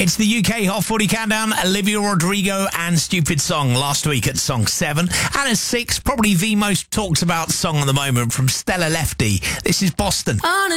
It's the UK Hot 40 Countdown. Olivia Rodrigo and Stupid Song last week at song 7. And at 6, probably the most talked about song at the moment from Stella Lefty. This is Boston.